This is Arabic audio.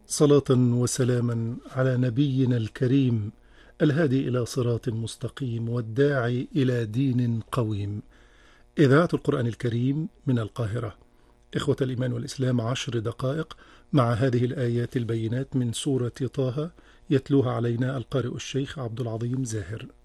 صلاة وسلاما على نبينا الكريم الهادي إلى صراط مستقيم والداعي إلى دين قويم. إذاعة القرآن الكريم من القاهرة. إخوة الإيمان والإسلام، 10 دقائق مع هذه الآيات البينات من سورة طه، يتلوها علينا القارئ الشيخ عبد العظيم زاهر.